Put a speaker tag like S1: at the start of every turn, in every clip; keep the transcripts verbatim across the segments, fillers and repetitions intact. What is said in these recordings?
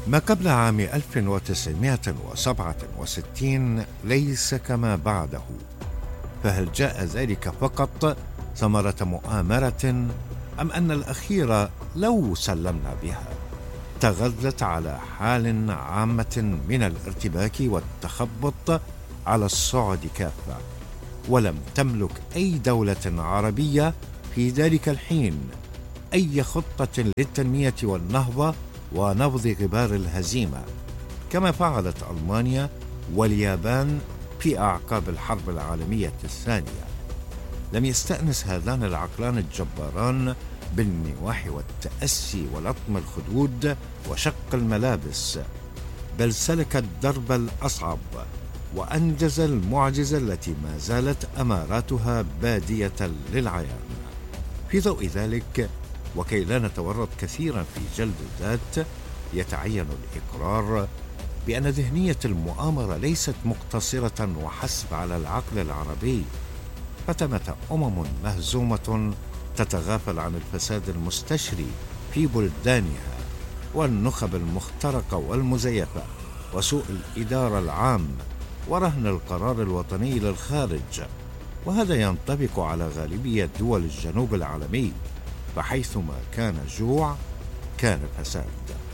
S1: ما قبل عام ألف وتسعمائة وسبعة وستين ليس كما بعده، فهل جاء ذلك فقط ثمرة مؤامرة، أم أن الأخيرة لو سلمنا بها تغذت على حال عامة من الارتباك والتخبط على الصعد كافة، ولم تملك أي دولة عربية في ذلك الحين أي خطة للتنمية والنهضة ونبض غبار الهزيمة، كما فعلت ألمانيا واليابان في أعقاب الحرب العالمية الثانية. لم يستأنس هذان العقلان الجباران بالنواح والتأسي ولطم الخدود وشق الملابس، بل سلك الدرب الأصعب وأنجز المعجزة التي ما زالت أماراتها بادية للعيان. في ضوء ذلك، وكي لا نتورط كثيرا في جلد الذات، يتعين الإقرار بأن ذهنية المؤامرة ليست مقتصرة وحسب على العقل العربي، فتمت أمم مهزومة تتغافل عن الفساد المستشري في بلدانها والنخب المخترقة والمزيفة وسوء الإدارة العام ورهن القرار الوطني للخارج، وهذا ينطبق على غالبية دول الجنوب العالمي، فحيثما كان جوع كان فساد.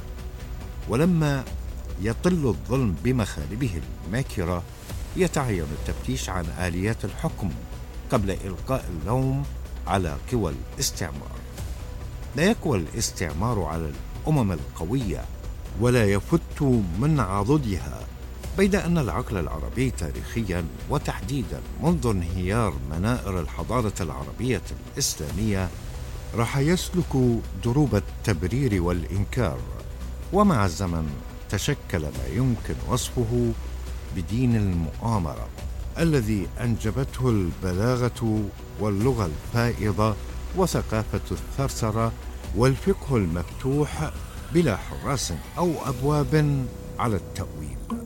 S1: ولما يطل الظلم بمخالبه الماكرة، يتعين التفتيش عن آليات الحكم قبل إلقاء اللوم على قوى الاستعمار. لا يقوى الاستعمار على الأمم القوية ولا يفت من عضدها، بيد أن العقل العربي تاريخيا وتحديدا منذ انهيار منائر الحضارة العربية الإسلامية راح يسلك دروب التبرير والإنكار، ومع الزمن تشكل ما يمكن وصفه بدين المؤامرة الذي أنجبته البلاغة واللغة الفائضة وثقافة الثرثرة والفقه المفتوح بلا حراس أو أبواب على التأويل.